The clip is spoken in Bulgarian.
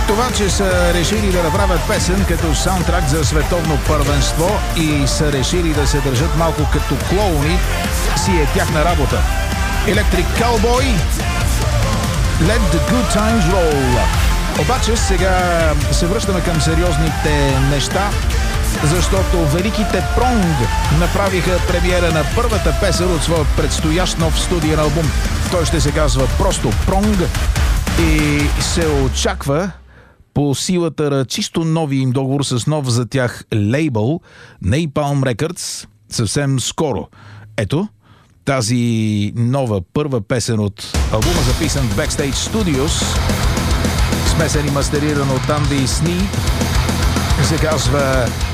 Това, че са решили да направят песен като саундтрак за световно първенство и са решили да се държат малко като клоуни, си е тяхна работа. Electric Cowboy, Let the Good Times Roll. Обаче сега се връщаме към сериозните неща, защото великите Пронг направиха премиера на първата песен от своя предстоящ нов студиен албум. Той ще се казва просто Пронг и се очаква по силата на чисто нови им договор с нов за тях лейбъл Napalm Records съвсем скоро. Ето, тази нова първа песен от албума, записан в Backstage Studios, смесен и мастериран от Анди Сни, се казва